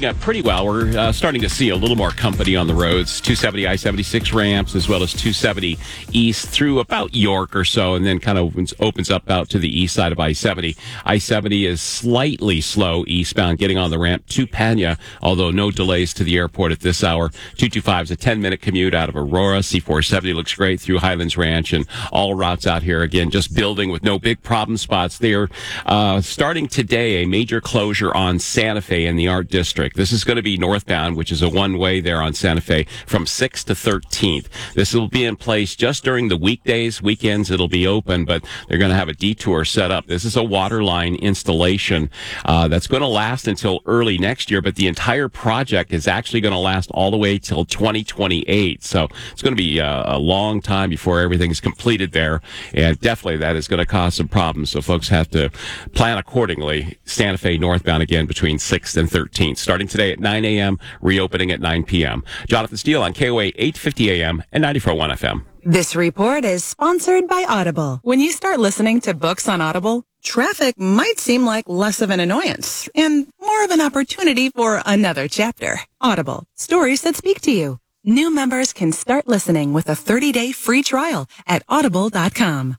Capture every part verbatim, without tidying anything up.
shaping up pretty well. We're uh, starting to see a little more company on the roads. two seventy I seventy-six ramps, as well as two seventy east through about York or so, and then kind of opens, opens up out to the east side of I seventy. I seventy is slightly slow eastbound, getting on the ramp to Pena, although no delays to the airport at this hour. two twenty-five is a ten-minute commute out of Aurora. C four seventy looks great through Highlands Ranch, and all routes out here, again, just building with no big problem spots there. Uh, starting today, a major closure on Santa Fe in the Art District. This is going to be northbound, which is a one-way there on Santa Fe from sixth to thirteenth. This will be in place just during the weekdays. Weekends, it'll be open, but they're going to have a detour set up. This is a water line installation uh, that's going to last until early next year, but the entire project is actually going to last all the way till twenty twenty-eight. So it's going to be a, a long time before everything's completed there, and definitely that is going to cause some problems. So folks have to plan accordingly. Santa Fe northbound again between sixth and thirteenth, starting today at nine a.m., reopening at nine p.m. Jonathan Steele on K O A eight fifty a.m. and ninety-four point one F M. This report is sponsored by Audible. When you start listening to books on Audible, traffic might seem like less of an annoyance and more of an opportunity for another chapter. Audible, stories that speak to you. New members can start listening with a thirty-day free trial at audible dot com.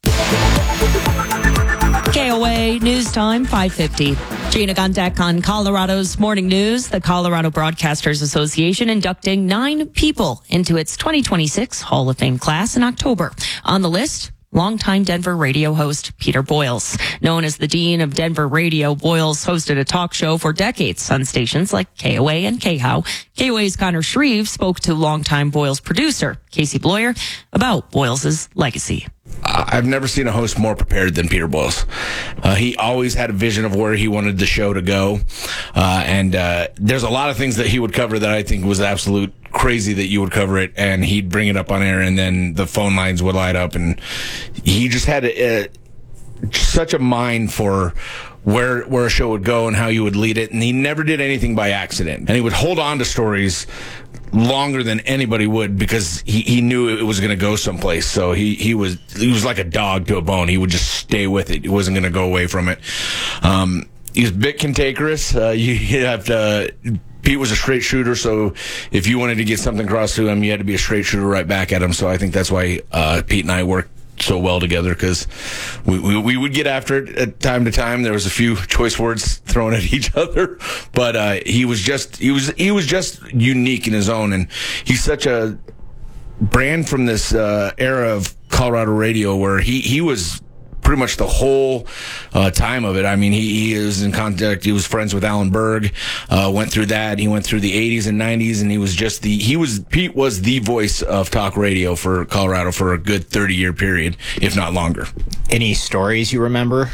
K O A News Time, five fifty. Gina Gundeck on Colorado's Morning News. The Colorado Broadcasters Association inducting nine people into its twenty twenty-six Hall of Fame class in October. On the list, longtime Denver radio host Peter Boyles. Known as the Dean of Denver Radio, Boyles hosted a talk show for decades on stations like K O A and K H O W. K O A's Connor Shreve spoke to longtime Boyles producer Casey Bloyer about Boyles' legacy. I've never seen a host more prepared than Peter Boyles. Uh, he always had a vision of where he wanted the show to go. Uh, and uh, there's a lot of things that he would cover that I think was absolute crazy that you would cover it, and he'd bring it up on air, and then the phone lines would light up. And he just had a, a, such a mind for where where a show would go and how you would lead it. And he never did anything by accident. And he would hold on to stories longer than anybody would because he, he knew it was going to go someplace. So he, he was he was like a dog to a bone. He would just stay with it. He wasn't going to go away from it. Um, he was a bit cantankerous. Uh, you, you have to... Pete was a straight shooter, so if you wanted to get something across to him, you had to be a straight shooter right back at him. So I think that's why uh, Pete and I worked so well together, because we, we we would get after it at time to time. There was a few choice words thrown at each other, but uh, he was just he was he was just unique in his own, and he's such a brand from this uh, era of Colorado radio where he he was pretty much the whole uh, time of it. I mean, he, he is in contact. He was friends with Alan Berg, uh, went through that. He went through the eighties and nineties, and he was just the, he was, Pete was the voice of talk radio for Colorado for a good thirty year period, if not longer. Any stories you remember?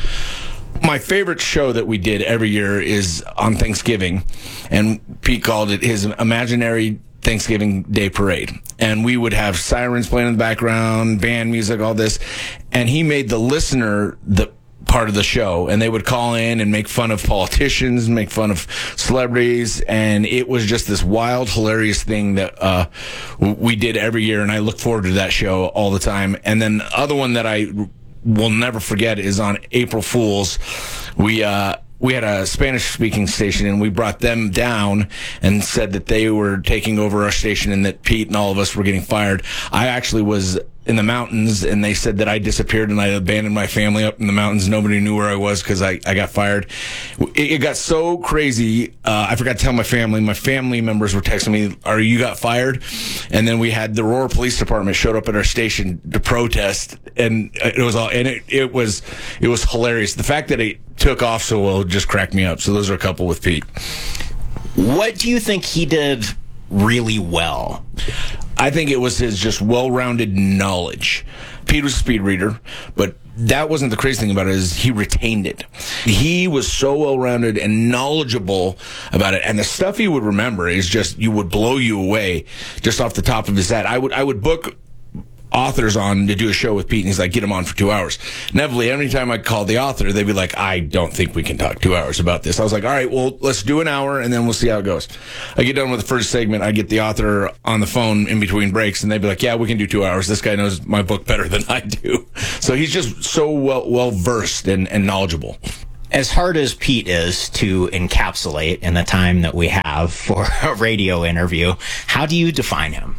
My favorite show that we did every year is on Thanksgiving, and Pete called it his imaginary Thanksgiving Day Parade. And we would have sirens playing in the background, band music, all this. And he made the listener the part of the show. And they would call in and make fun of politicians, make fun of celebrities. And it was just this wild, hilarious thing that uh, we did every year. And I look forward to that show all the time. And then the other one that I will never forget is on April Fools. We, uh, We had a Spanish-speaking station, and we brought them down and said that they were taking over our station and that Pete and all of us were getting fired. I actually was in the mountains, and they said that I disappeared and I abandoned my family up in the mountains. Nobody knew where I was because I, I got fired. It, it got so crazy, uh, I forgot to tell my family. My family members were texting me, "Are you got fired?" And then we had the Aurora Police Department showed up at our station to protest, and it was all, and it, it was it was hilarious. The fact that it took off so well just cracked me up. So those are a couple with Pete. What do you think he did really well? I think it was his just well-rounded knowledge. Pete was a speed reader, but that wasn't the crazy thing about it, is he retained it. He was so well-rounded and knowledgeable about it, and the stuff he would remember is just, you would blow you away just off the top of his head. I would I would book authors on to do a show with Pete, and he's like, get him on for two hours. Inevitably, every time I called the author, they'd be like, I don't think we can talk two hours about this. I was like, all right, well, let's do an hour, and then we'll see how it goes. I get done with the first segment, I get the author on the phone in between breaks, and they'd be like, yeah, we can do two hours. This guy knows my book better than I do. So he's just so well well versed and, and knowledgeable. As hard as Pete is to encapsulate in the time that we have for a radio interview, how do you define him?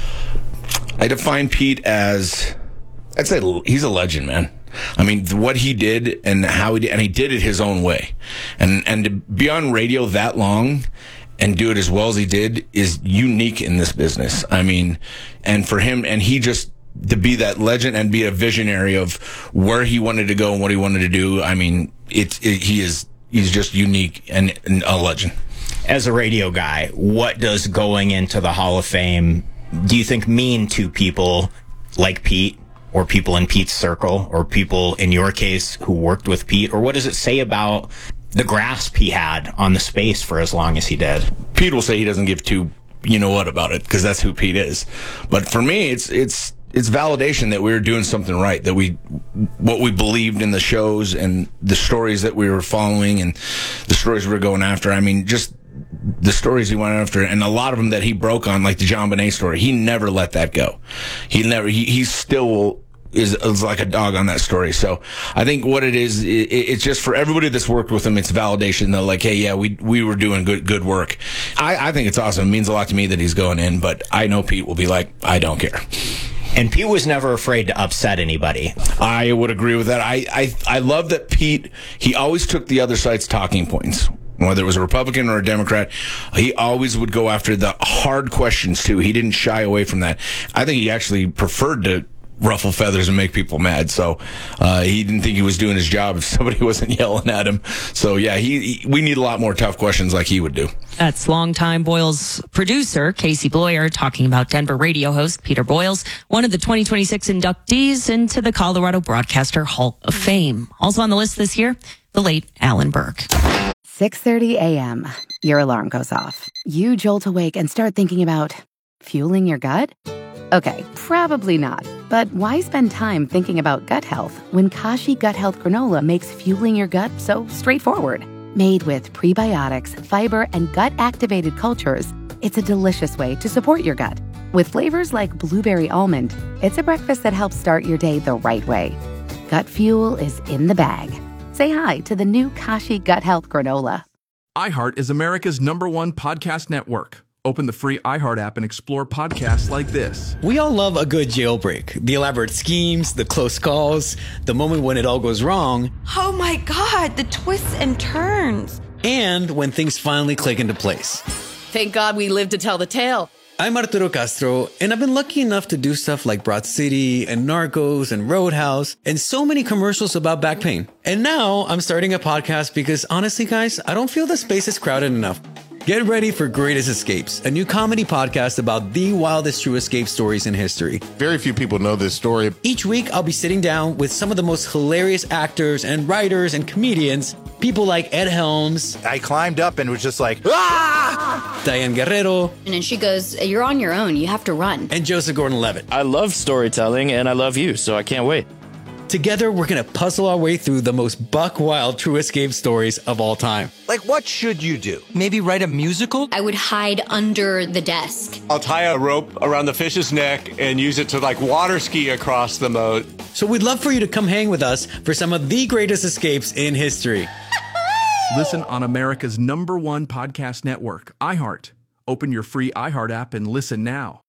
I define Pete as, I'd say he's a legend, man. I mean, what he did and how he did, and he did it his own way. And, and to be on radio that long and do it as well as he did is unique in this business. I mean, and for him, and he just, to be that legend and be a visionary of where he wanted to go and what he wanted to do. I mean, it's, it, he is, he's just unique and, and a legend. As a radio guy, what does going into the Hall of Fame, do you think, mean to people like Pete, or people in Pete's circle, or people in your case who worked with Pete? Or what does it say about the grasp he had on the space for as long as he did? Pete will say he doesn't give two you know what about it, because that's who Pete is. But for me, it's it's it's validation that we were doing something right, that we what we believed in the shows and the stories that we were following and the stories we were going after. I mean, just the stories he went after, and a lot of them that he broke on, like the John Bonet story. He never let that go. He never. He, he still is, is like a dog on that story. So I think what it is, it, it's just for everybody that's worked with him, it's validation that, like, hey, yeah, we we were doing good good work. I, I think it's awesome. It means a lot to me that he's going in, but I know Pete will be like, I don't care. And Pete was never afraid to upset anybody. I would agree with that. I, I, I love that Pete, he always took the other side's talking points. Whether it was a Republican or a Democrat, he always would go after the hard questions, too. He didn't shy away from that. I think he actually preferred to ruffle feathers and make people mad. So uh, he didn't think he was doing his job if somebody wasn't yelling at him. So, yeah, he, he we need a lot more tough questions like he would do. That's longtime Boyles producer Casey Bloyer talking about Denver radio host Peter Boyles, one of the twenty twenty-six inductees into the Colorado Broadcaster Hall of Fame. Also on the list this year, the late Alan Burke. six thirty a.m. Your alarm goes off. You jolt awake and start thinking about fueling your gut? Okay, probably not. But why spend time thinking about gut health when Kashi Gut Health Granola makes fueling your gut so straightforward? Made with prebiotics, fiber, and gut-activated cultures, it's a delicious way to support your gut. With flavors like blueberry almond, it's a breakfast that helps start your day the right way. Gut fuel is in the bag. Say hi to the new Kashi Gut Health Granola. iHeart is America's number one podcast network. Open the free iHeart app and explore podcasts like this. We all love a good jailbreak. The elaborate schemes, the close calls, the moment when it all goes wrong. Oh my God, the twists and turns. And when things finally click into place. Thank God we lived to tell the tale. I'm Arturo Castro, and I've been lucky enough to do stuff like Broad City and Narcos and Roadhouse and so many commercials about back pain. And now I'm starting a podcast because honestly, guys, I don't feel the space is crowded enough. Get ready for Greatest Escapes, a new comedy podcast about the wildest true escape stories in history. Very few people know this story. Each week, I'll be sitting down with some of the most hilarious actors and writers and comedians, people like Ed Helms. I climbed up and was just like, ah! Diane Guerrero. And then she goes, you're on your own. You have to run. And Joseph Gordon-Levitt. I love storytelling, and I love you, so I can't wait. Together, we're going to puzzle our way through the most buck-wild true escape stories of all time. Like, what should you do? Maybe write a musical? I would hide under the desk. I'll tie a rope around the fish's neck and use it to, like, water ski across the moat. So we'd love for you to come hang with us for some of the greatest escapes in history. Listen on America's number one podcast network, iHeart. Open your free iHeart app and listen now.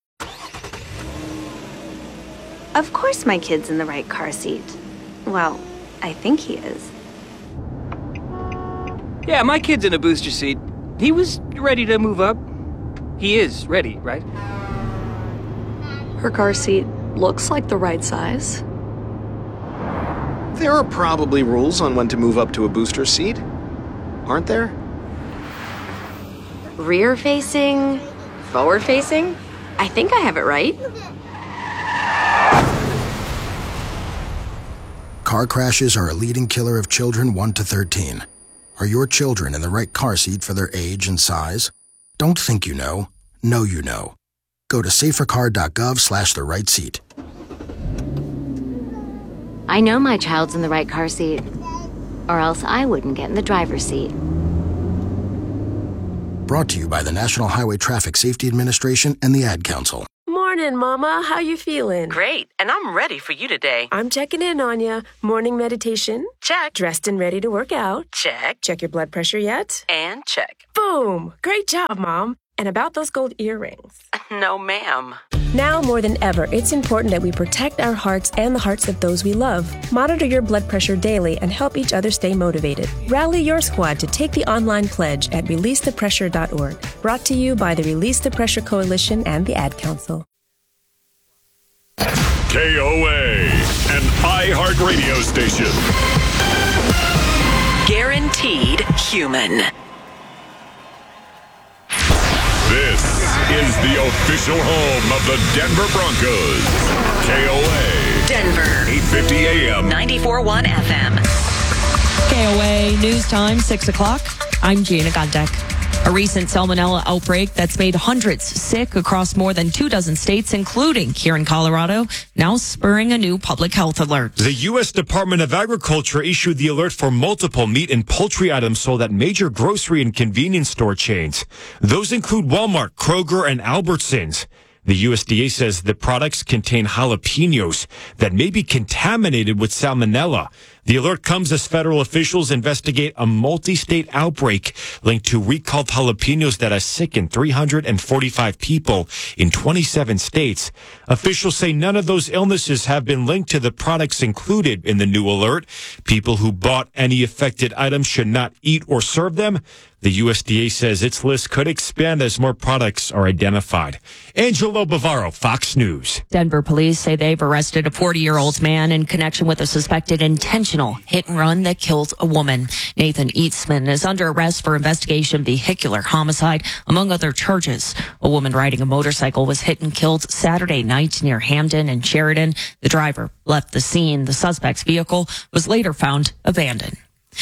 Of course my kid's in the right car seat. Well, I think he is. Yeah, my kid's in a booster seat. He was ready to move up. He is ready, right? Her car seat looks like the right size. There are probably rules on when to move up to a booster seat, aren't there? Rear facing, forward facing? I think I have it right. Car crashes are a leading killer of children one to thirteen. Are your children in the right car seat for their age and size? Don't think you know. Know you know. Go to safercar.gov slash the right seat. I know my child's in the right car seat, or else I wouldn't get in the driver's seat. Brought to you by the National Highway Traffic Safety Administration and the Ad Council. More morning, Mama. How you feeling? Great, and I'm ready for you today. I'm checking in on you. Morning meditation? Check. Dressed and ready to work out? Check. Check your blood pressure yet? And check. Boom! Great job, Mom. And about those gold earrings? No, ma'am. Now more than ever, it's important that we protect our hearts and the hearts of those we love. Monitor your blood pressure daily and help each other stay motivated. Rally your squad to take the online pledge at release the pressure dot org. Brought to you by the Release the Pressure Coalition and the Ad Council. K O A, an iHeart radio station. Guaranteed human. This is the official home of the Denver Broncos. K O A. Denver. eight fifty A M. ninety-four point one F M. K O A News Time, six o'clock. I'm Gina Gondek. A recent salmonella outbreak that's made hundreds sick across more than two dozen states, including here in Colorado, now spurring a new public health alert. The U S Department of Agriculture issued the alert for multiple meat and poultry items sold at major grocery and convenience store chains. Those include Walmart, Kroger, and Albertsons. The U S D A says the products contain jalapenos that may be contaminated with salmonella. The alert comes as federal officials investigate a multi-state outbreak linked to recalled jalapenos that has sickened three hundred forty-five people in twenty-seven states. Officials say none of those illnesses have been linked to the products included in the new alert. People who bought any affected items should not eat or serve them. The U S D A says its list could expand as more products are identified. Angelo Bavaro, Fox News. Denver police say they've arrested a forty-year-old man in connection with a suspected intentional hit and run that killed a woman. Nathan Eatsman is under arrest for investigation of vehicular homicide, among other charges. A woman riding a motorcycle was hit and killed Saturday night near Hamden and Sheridan. The driver left the scene. The suspect's vehicle was later found abandoned.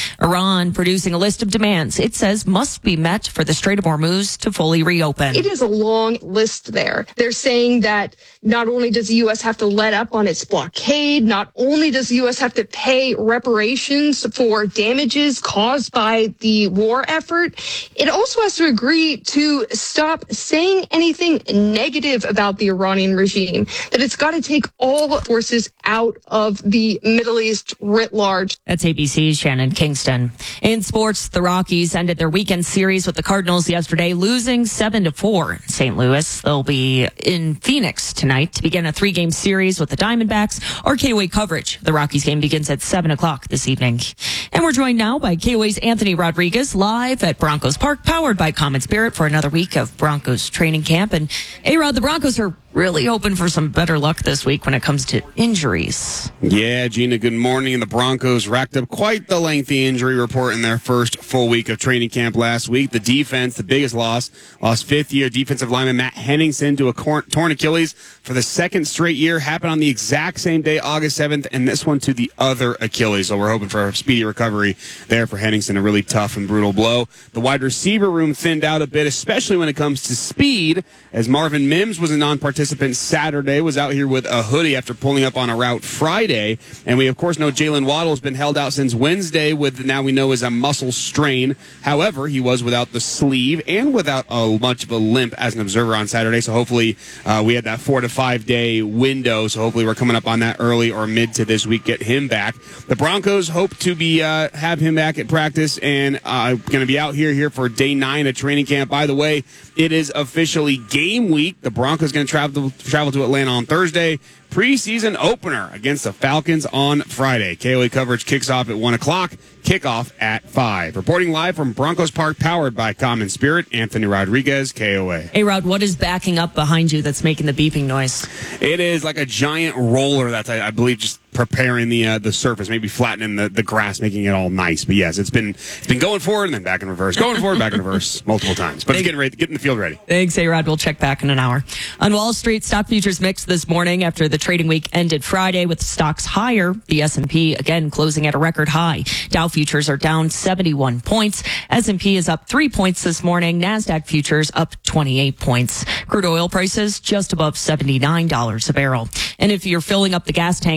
Iran producing a list of demands it says must be met for the Strait of Hormuz to fully reopen. It is a long list there. They're saying that not only does the U S have to let up on its blockade, not only does the U S have to pay reparations for damages caused by the war effort, it also has to agree to stop saying anything negative about the Iranian regime, that it's got to take all forces out of the Middle East writ large. That's A B C's Shannon Kingston. In sports, the Rockies ended their weekend series with the Cardinals yesterday, losing seven to four in Saint Louis. They'll be in Phoenix tonight to begin a three-game series with the Diamondbacks. Our K O A coverage. The Rockies game begins at seven o'clock this evening. And we're joined now by K O A's Anthony Rodriguez, live at Broncos Park, powered by Common Spirit for another week of Broncos training camp. And A-Rod, the Broncos are really hoping for some better luck this week when it comes to injuries. Yeah, Gina, good morning. And the Broncos racked up quite the lengthy injury report in their first full week of training camp last week. The defense, the biggest loss, lost fifth-year defensive lineman Matt Henningsen to a torn Achilles for the second straight year. Happened on the exact same day, August seventh, and this one to the other Achilles. So we're hoping for a speedy recovery there for Henningsen, a really tough and brutal blow. The wide receiver room thinned out a bit, especially when it comes to speed, as Marvin Mims was a non-participant Saturday, was out here with a hoodie after pulling up on a route Friday. And we, of course, know Jalen Waddle has been held out since Wednesday with now we know is a muscle strain. However, he was without the sleeve and without a much of a limp as an observer on Saturday. So hopefully uh, we had that four to five day window. So hopefully we're coming up on that early or mid to this week, get him back. The Broncos hope to be uh, have him back at practice and uh, going to be out here here for day nine of training camp. By the way, it is officially game week. The Broncos going to travel travel to Atlanta on Thursday. Preseason opener against the Falcons on Friday. K O A coverage kicks off at one o'clock. Kickoff at five. Reporting live from Broncos Park, powered by Common Spirit, Anthony Rodriguez, K O A. Hey, Rod, what is backing up behind you that's making the beeping noise? It is like a giant roller that's, I, I believe, just preparing the uh, the surface, maybe flattening the, the grass, making it all nice. But yes, it's been it's been going forward and then back in reverse, going forward, back in reverse multiple times. But it's getting ready, getting the field ready. Thanks, A-Rod. We'll check back in an hour. On Wall Street, stock futures mixed this morning after the trading week ended Friday with stocks higher. The S and P again closing at a record high. Dow futures are down seventy-one points. S and P is up three points this morning. NASDAQ futures up twenty-eight points. Crude oil prices just above seventy-nine dollars a barrel. And if you're filling up the gas tank, triple A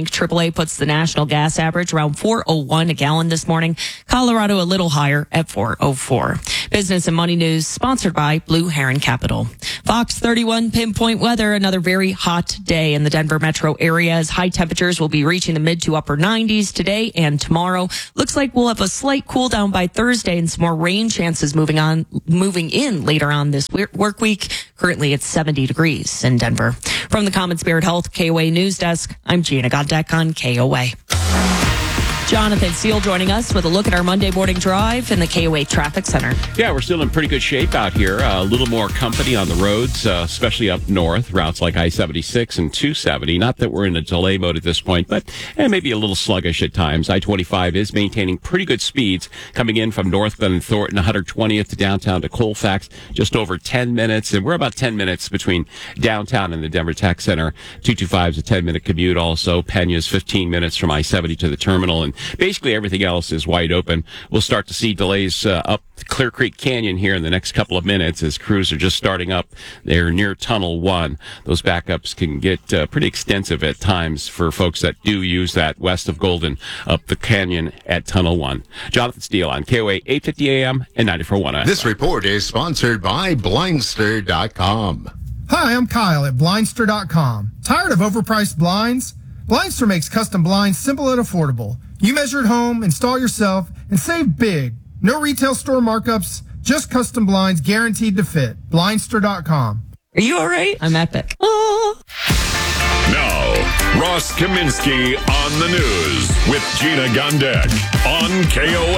puts the national gas average around four oh one a gallon this morning. Colorado a little higher at four oh four. Business and money news sponsored by Blue Heron Capital. Fox thirty-one pinpoint weather, another very hot day in the Denver metro area as high temperatures will be reaching the mid to upper nineties today and tomorrow. Looks like we'll have a slight cool down by Thursday and some more rain chances moving on, moving in later on this work week. Currently it's seventy degrees in Denver. From the Common Spirit Health K O A News Desk, I'm Gina Godek on K O A. Jonathan Steele joining us with a look at our Monday morning drive in the K O A Traffic Center. Yeah, we're still in pretty good shape out here. Uh, a little more company on the roads, uh, especially up north, routes like I seventy-six and two seventy. Not that we're in a delay mode at this point, but eh, maybe a little sluggish at times. I twenty-five is maintaining pretty good speeds coming in from North Glen and Thornton, one hundred twentieth to downtown to Colfax, just over ten minutes. And we're about ten minutes between downtown and the Denver Tech Center. two twenty-five is a ten-minute commute also. Pena's fifteen minutes from I seventy to the terminal. And basically everything else is wide open. We'll start to see delays uh, up Clear Creek Canyon here in the next couple of minutes as crews are just starting up. They're near Tunnel one. Those backups can get uh, pretty extensive at times for folks that do use that west of Golden up the canyon at Tunnel one. Jonathan Steele on K O A eight fifty A M and ninety-four point one F M. This report is sponsored by Blindster dot com. Hi, I'm Kyle at Blindster dot com. Tired of overpriced blinds? Blindster makes custom blinds simple and affordable. You measure at home, install yourself, and save big. No retail store markups, just custom blinds guaranteed to fit. Blindster dot com. Are you all right? I'm epic. Oh. Now, Ross Kaminsky on the news with Gina Gondek on K O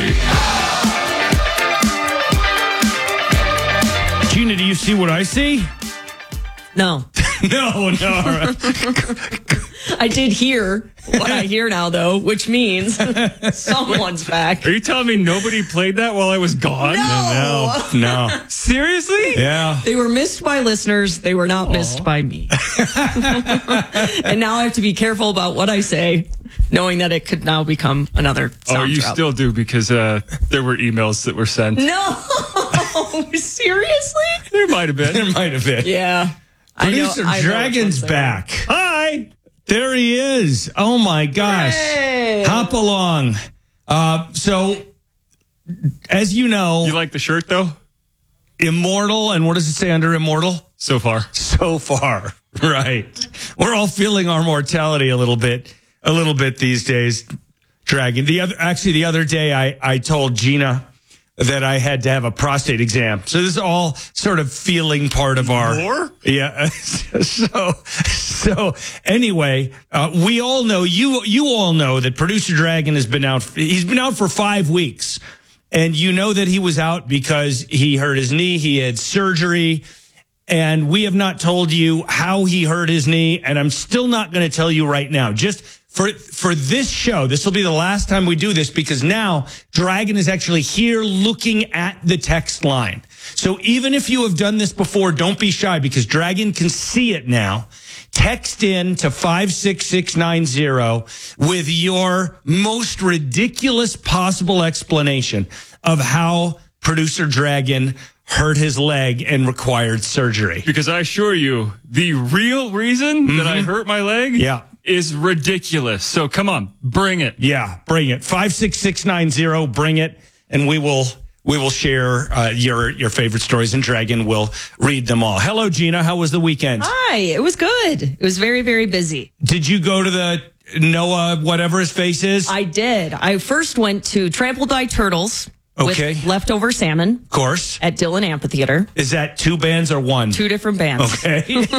A. Gina, do you see what I see? No. no, no. I did hear what I hear now, though, which means someone's back. Are you telling me nobody played that while I was gone? No. No. no. Seriously? Yeah. They were missed by listeners. They were not Aww. missed by me. And now I have to be careful about what I say, knowing that it could now become another sound Oh, you drop. still do because uh, there were emails that were sent. No. Seriously? There might have been. There might have been. Yeah. Producer I know, I Dragon's know back. Hi. There he is. Oh, my gosh. Hey. Hop along. Uh, so, as you know... You like the shirt, though? Immortal. And what does it say under immortal? So far. So far. Right. We're all feeling our mortality a little bit, a little bit these days, Dragon. The other, actually, the other day, I, I told Gina that I had to have a prostate exam. So this is all sort of feeling part of our... More? Yeah. So, so anyway, uh, we all know, you, you all know that Producer Dragon has been out, he's been out for five weeks. And you know that he was out because he hurt his knee, he had surgery, and we have not told you how he hurt his knee, and I'm still not going to tell you right now. Just For for this show, this will be the last time we do this because now Dragon is actually here looking at the text line. So even if you have done this before, don't be shy because Dragon can see it now. Text in to five six six nine zero with your most ridiculous possible explanation of how Producer Dragon hurt his leg and required surgery. Because I assure you, the real reason mm-hmm. that I hurt my leg yeah. is ridiculous. So come on, bring it. Yeah, bring it. five six six nine zero, bring it, and we will we will share uh, your your favorite stories, and Dragon will read them all. Hello, Gina. How was the weekend? Hi, it was good. It was very, very busy. Did you go to the Noah, whatever his face is? I did. I first went to Trampled by Turtles. Okay. With leftover salmon. Of course. At Dillon Amphitheater. Is that two bands or one? Two different bands. Okay.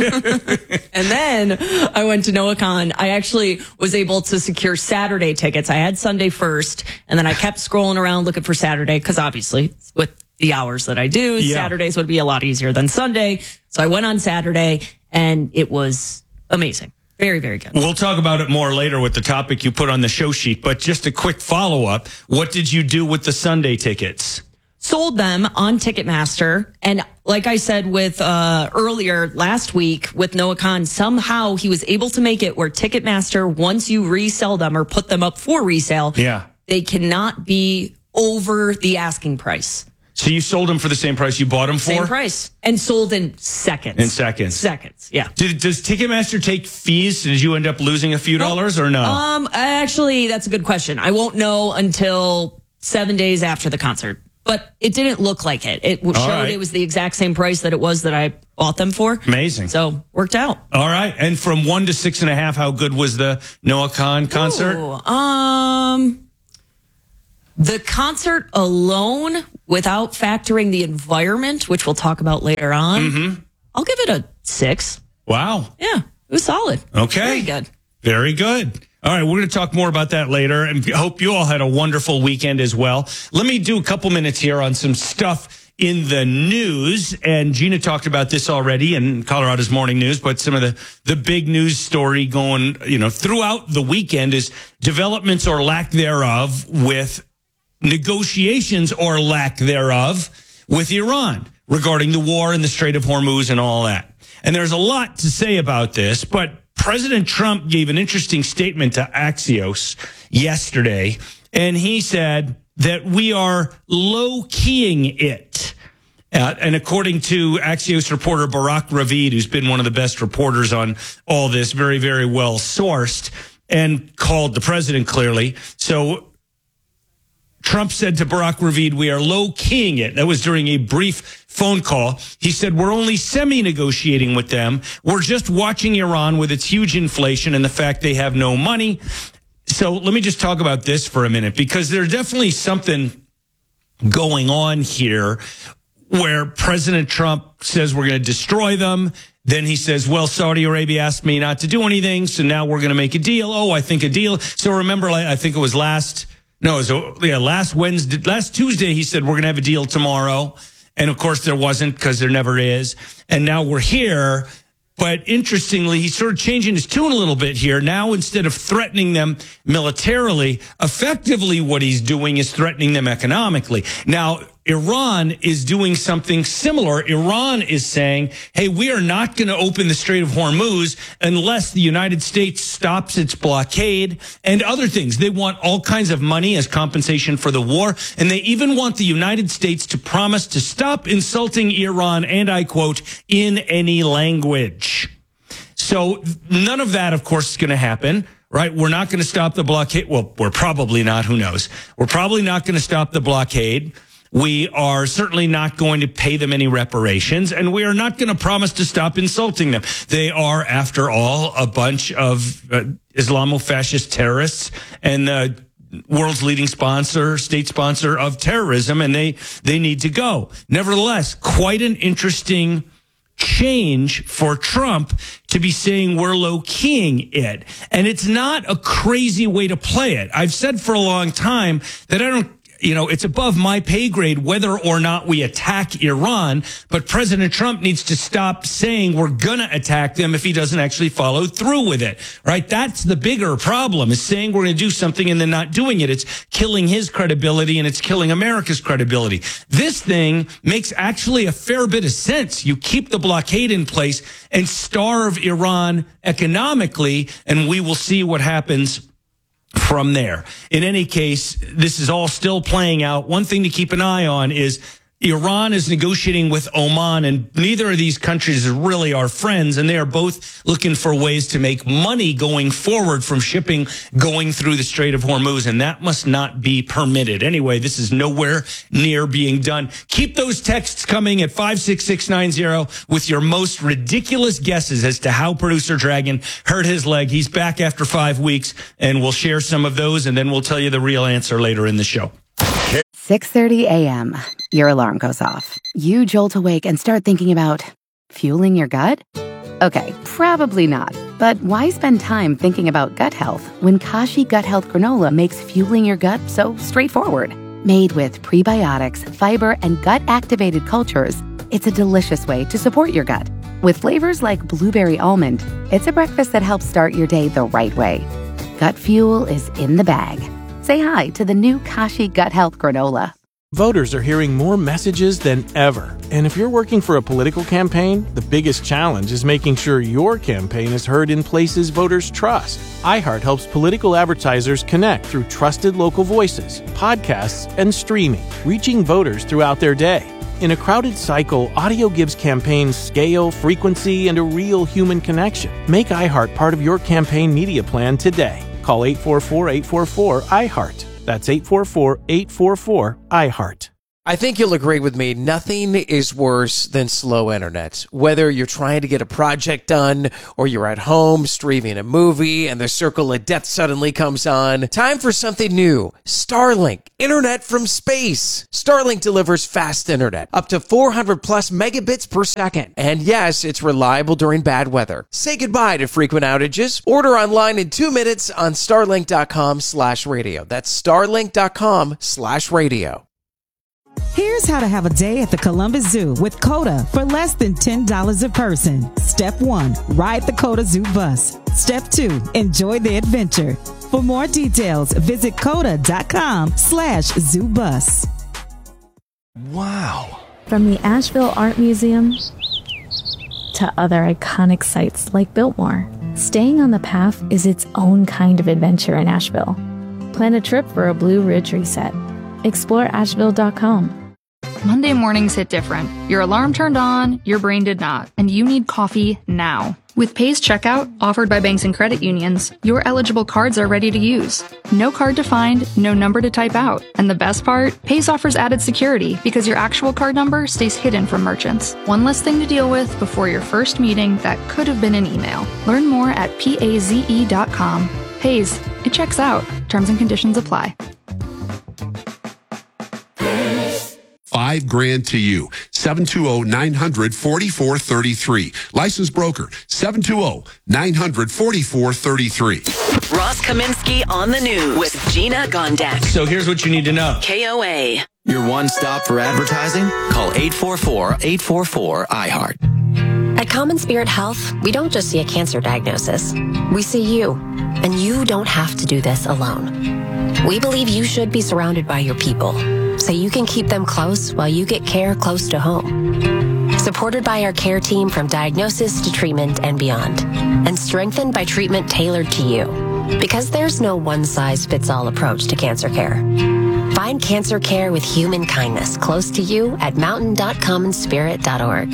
And then I went to NoahCon. I actually was able to secure Saturday tickets. I had Sunday first, and then I kept scrolling around looking for Saturday, because obviously with the hours that I do, yeah. Saturdays would be a lot easier than Sunday. So I went on Saturday, and it was amazing. Very, very good. We'll talk about it more later with the topic you put on the show sheet, but just a quick follow-up. What did you do with the Sunday tickets? Sold them on Ticketmaster. And like I said with uh earlier last week with NoahCon, somehow he was able to make it where Ticketmaster, once you resell them or put them up for resale, yeah. they cannot be over the asking price. So you sold them for the same price you bought them for? Same price. And sold in seconds. In seconds. Seconds, yeah. Did, does Ticketmaster take fees? Did you end up losing a few dollars or no? Um, actually, that's a good question. I won't know until seven days after the concert. But it didn't look like it. It showed right. it was the exact same price that it was that I bought them for. Amazing. So, worked out. All right. And from one to six and a half, how good was the Noah Khan concert? Ooh, um, the concert alone, without factoring the environment, which we'll talk about later on, Mm-hmm. I'll give it a six. Wow. Yeah, it was solid. Okay. Very good. Very good. All right, we're going to talk more about that later, and I hope you all had a wonderful weekend as well. Let me do a couple minutes here on some stuff in the news, and Gina talked about this already in Colorado's Morning News, but some of the, the big news story going, you know, throughout the weekend is developments or lack thereof with negotiations or lack thereof with Iran regarding the war in the Strait of Hormuz and all that. And there's a lot to say about this, but President Trump gave an interesting statement to Axios yesterday, and he said that we are low-keying it. Uh, and according to Axios reporter Barak Ravid, who's been one of the best reporters on all this, very, very well sourced, and called the president clearly. So Trump said to Barak Ravid, we are low-keying it. That was during a brief phone call. He said, we're only semi-negotiating with them. We're just watching Iran with its huge inflation and the fact they have no money. So let me just talk about this for a minute, because there's definitely something going on here where President Trump says we're going to destroy them. Then he says, well, Saudi Arabia asked me not to do anything, so now we're going to make a deal. Oh, I think a deal. So remember, I think it was last... No, so yeah, last Wednesday, last Tuesday, he said, we're going to have a deal tomorrow. And of course there wasn't, because there never is. And now we're here. But interestingly, he's sort of changing his tune a little bit here. Now, instead of threatening them militarily, effectively what he's doing is threatening them economically. Now, Iran is doing something similar. Iran is saying, hey, we are not going to open the Strait of Hormuz unless the United States stops its blockade and other things. They want all kinds of money as compensation for the war. And they even want the United States to promise to stop insulting Iran, and I quote, in any language. So none of that, of course, is going to happen. Right? We're not going to stop the blockade. Well, we're probably not. Who knows? We're probably not going to stop the blockade. We are certainly not going to pay them any reparations, and we are not going to promise to stop insulting them. They are, after all, a bunch of uh, Islamo-fascist terrorists and the world's leading sponsor, state sponsor of terrorism, and they, they need to go. Nevertheless, quite an interesting change for Trump to be saying we're low-keying it. And it's not a crazy way to play it. I've said for a long time that I don't, you know, it's above my pay grade whether or not we attack Iran, but President Trump needs to stop saying we're going to attack them if he doesn't actually follow through with it, right? That's the bigger problem, is saying we're going to do something and then not doing it. It's killing his credibility and it's killing America's credibility. This thing makes actually a fair bit of sense. You keep the blockade in place and starve Iran economically, and we will see what happens from there. In any case, this is all still playing out. One thing to keep an eye on is Iran is negotiating with Oman, and neither of these countries really are friends, and they are both looking for ways to make money going forward from shipping going through the Strait of Hormuz, and that must not be permitted. Anyway, this is nowhere near being done. Keep those texts coming at five six six nine zero with your most ridiculous guesses as to how producer Dragon hurt his leg. He's back after five weeks, and we'll share some of those, and then we'll tell you the real answer later in the show. six thirty a.m. Your alarm goes off. You jolt awake and start thinking about fueling your gut? Okay, probably not. But why spend time thinking about gut health when Kashi Gut Health Granola makes fueling your gut so straightforward? Made with prebiotics, fiber, and gut-activated cultures, it's a delicious way to support your gut. With flavors like blueberry almond, it's a breakfast that helps start your day the right way. Gut fuel is in the bag. Say hi to the new Kashi Gut Health Granola. Voters are hearing more messages than ever. And if you're working for a political campaign, the biggest challenge is making sure your campaign is heard in places voters trust. iHeart helps political advertisers connect through trusted local voices, podcasts, and streaming, reaching voters throughout their day. In a crowded cycle, audio gives campaigns scale, frequency, and a real human connection. Make iHeart part of your campaign media plan today. Call eight four four, eight four four, iHeart. That's eight four four, eight four four, iHeart. I think you'll agree with me. Nothing is worse than slow internet. Whether you're trying to get a project done or you're at home streaming a movie and the circle of death suddenly comes on, time for something new. Starlink, internet from space. Starlink delivers fast internet, up to four hundred plus megabits per second. And yes, it's reliable during bad weather. Say goodbye to frequent outages. Order online in two minutes on starlink.com slash radio. That's starlink.com slash radio. Here's how to have a day at the Columbus Zoo with COTA for less than ten dollars a person. Step one, ride the COTA Zoo bus. Step two, enjoy the adventure. For more details, visit COTA.com slash zoo bus. Wow. From the Asheville Art Museum to other iconic sites like Biltmore, staying on the path is its own kind of adventure in Asheville. Plan a trip for a Blue Ridge reset. Explore Asheville dot com. Monday mornings hit different. Your alarm turned on, your brain did not, and you need coffee now. With Pace Checkout, offered by banks and credit unions, your eligible cards are ready to use. No card to find, no number to type out. And the best part? Pace offers added security because your actual card number stays hidden from merchants. One less thing to deal with before your first meeting that could have been an email. Learn more at paze dot com. Paze, it checks out. Terms and conditions apply. Five grand to you. seven two zero, nine hundred, forty-four thirty-three. Licensed broker. seven two zero, nine hundred, forty-four thirty-three. Ross Kaminsky on the news with Gina Gondek. So here's what you need to know. K O A. Your one stop for advertising? Call eight four four, eight four four, iHeart. At Common Spirit Health, we don't just see a cancer diagnosis. We see you. And you don't have to do this alone. We believe you should be surrounded by your people, so you can keep them close while you get care close to home. Supported by our care team from diagnosis to treatment and beyond, and strengthened by treatment tailored to you. Because there's no one-size-fits-all approach to cancer care. Find cancer care with human kindness close to you at mountain dot common spirit dot org.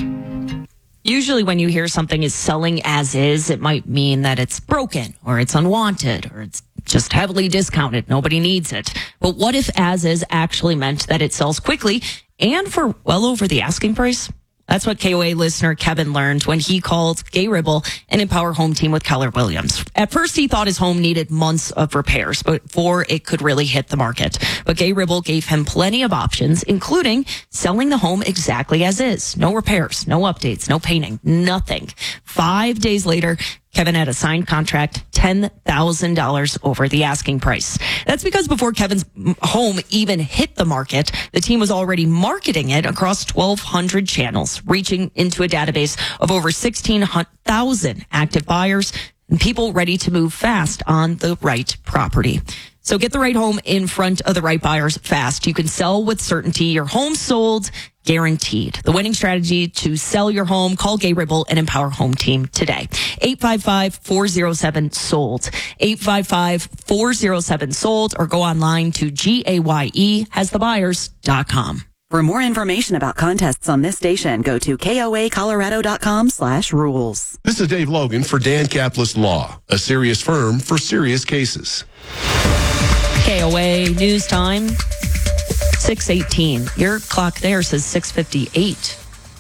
Usually when you hear something is selling as is, it might mean that it's broken or it's unwanted or it's just heavily discounted. Nobody needs it. But what if as is actually meant that it sells quickly and for well over the asking price? That's what K O A listener Kevin learned when he called Gay Ribble and Empower Home Team with Keller Williams. At first, he thought his home needed months of repairs before it could really hit the market. But Gay Ribble gave him plenty of options, including selling the home exactly as is. No repairs, no updates, no painting, nothing. Five days later, Kevin had a signed contract ten thousand dollars over the asking price. That's because before Kevin's home even hit the market, the team was already marketing it across twelve hundred channels, reaching into a database of over sixteen thousand active buyers and people ready to move fast on the right property. So get the right home in front of the right buyers fast. You can sell with certainty. Your home sold, guaranteed. The winning strategy to sell your home. Call Gay Ribble and Empower Home Team today. eight five five, four oh seven, sold. eight five five, four oh seven, sold or go online to G A Y E has the buyers dot com. For more information about contests on this station, go to K O A Colorado dot com slash rules. This is Dave Logan for Dan Capless Law, a serious firm for serious cases. K O A News Time, six eighteen. Your clock there says six fifty-eight.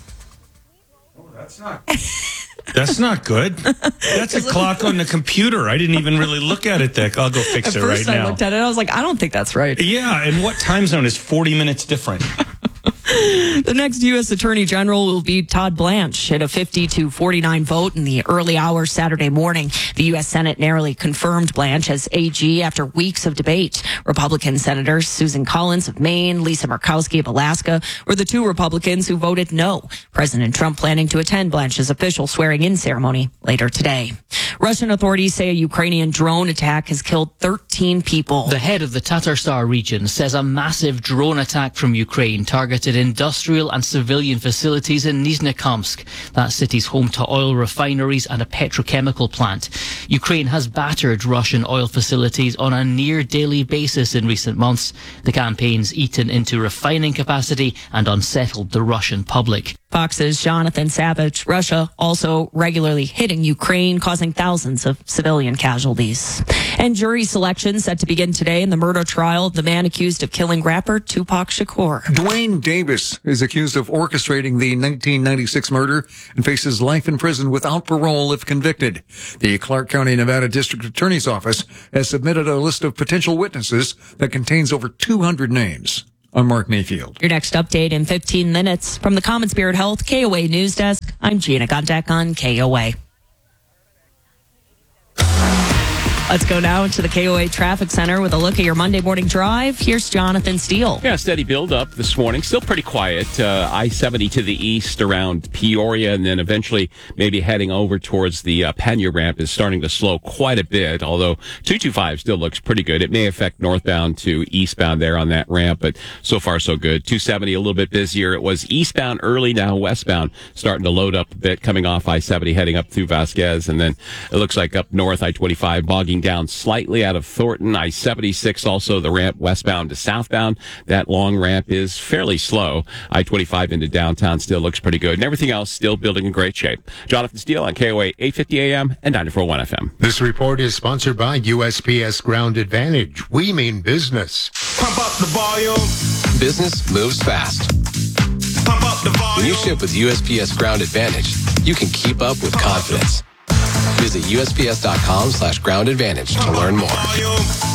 Oh, that's not That's not good. That's a clock on the computer. I didn't even really look at it there. I'll go fix at it right first I now. looked at it, I was like, I don't think that's right. Yeah, and what time zone is forty minutes different? The next U S Attorney General will be Todd Blanche. At a fifty to forty-nine vote in the early hours Saturday morning, the U S Senate narrowly confirmed Blanche as A G after weeks of debate. Republican Senators Susan Collins of Maine, Lisa Murkowski of Alaska were the two Republicans who voted no. President Trump planning to attend Blanche's official swearing-in ceremony later today. Russian authorities say a Ukrainian drone attack has killed thirteen people. The head of the Tatarstan region says a massive drone attack from Ukraine targeted industrial and civilian facilities in Nizhnekamsk. That city's home to oil refineries and a petrochemical plant. Ukraine has battered Russian oil facilities on a near daily basis in recent months. The campaign's eaten into refining capacity and unsettled the Russian public. Fox's Jonathan Savage. Russia also regularly hitting Ukraine, causing thousands of civilian casualties. And jury selection set to begin today in the murder trial of the man accused of killing rapper Tupac Shakur. Dwayne Davis is accused of orchestrating the nineteen ninety-six murder and faces life in prison without parole if convicted. The Clark County, Nevada District Attorney's Office has submitted a list of potential witnesses that contains over two hundred names. I'm Mark Mayfield. Your next update in fifteen minutes. From the Common Spirit Health K O A News Desk, I'm Gina Gondek on K O A. Let's go now to the K O A Traffic Center with a look at your Monday morning drive. Here's Jonathan Steele. Yeah, steady build up this morning. Still pretty quiet. Uh, I seventy to the east around Peoria, and then eventually maybe heading over towards the uh, Pena ramp is starting to slow quite a bit, although two twenty-five still looks pretty good. It may affect northbound to eastbound there on that ramp, but so far so good. two seventy a little bit busier. It was eastbound early, now westbound starting to load up a bit, coming off I seventy heading up through Vasquez, and then it looks like up north I twenty-five bogging down slightly out of Thornton. I seventy-six also the ramp westbound to southbound. That long ramp is fairly slow. I twenty-five into downtown still looks pretty good, and everything else still building in great shape. Jonathan Steele on K O A eight fifty A M and ninety-four point one F M. This report is sponsored by U S P S Ground Advantage. We mean business. Pump up the volume. Business moves fast. Pump up the volume. When you ship with U S P S Ground Advantage, you can keep up with confidence. Visit U S P S dot com slash ground advantage to learn more.